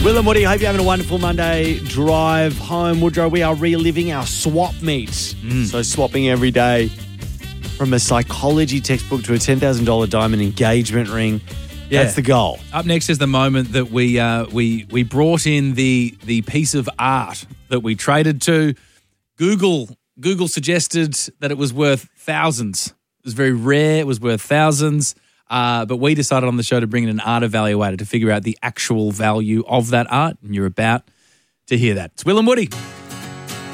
Will and Woody, hope you're having a wonderful Monday drive home. Woodrow, we are reliving our swap meet. So swapping every day from a psychology textbook to a $10,000 diamond engagement ring. Yeah. That's the goal. Up next is the moment that we brought in the piece of art that we traded to. Google suggested that it was worth thousands. It was very rare. It was worth thousands. But we decided on the show to bring in an art evaluator to figure out the actual value of that art, and you're about to hear that. It's Will and Woody.